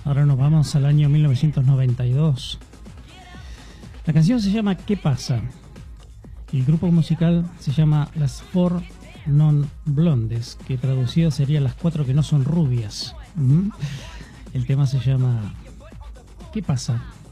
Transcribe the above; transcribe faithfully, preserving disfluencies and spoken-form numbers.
Ahora nos vamos al año mil novecientos noventa y dos. La canción se llama ¿Qué pasa? El grupo musical se llama Las Four Non Blondes, que traducido sería Las Cuatro que no son rubias. ¿Mm? El tema se llama ¿Qué pasa?